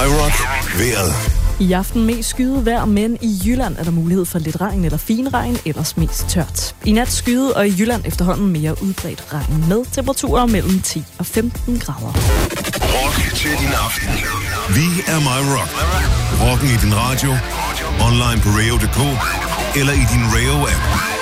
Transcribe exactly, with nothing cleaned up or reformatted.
MyRock vejret. I aften mest skyet vejr, men i Jylland er der mulighed for lidt regn eller finregn, ellers mest tørt. I nat skyet, og i Jylland efterhånden mere udbredt regn med temperaturer mellem ti og femten grader. Rock til din aften. Vi er MyRock. Rocken i din radio, online på radio punktum d k eller i din Radio-app.